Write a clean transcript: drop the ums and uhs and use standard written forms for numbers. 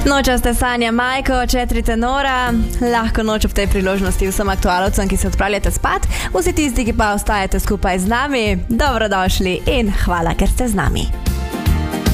Nočaste Sanja, Majko, četiri tenora, lahko noč ob tej priložnosti vsem aktualcem, ki se odpravljate spat, vsi tisti, ki pa ostajate skupaj z nami, dobrodošli in hvala, ker ste z nami.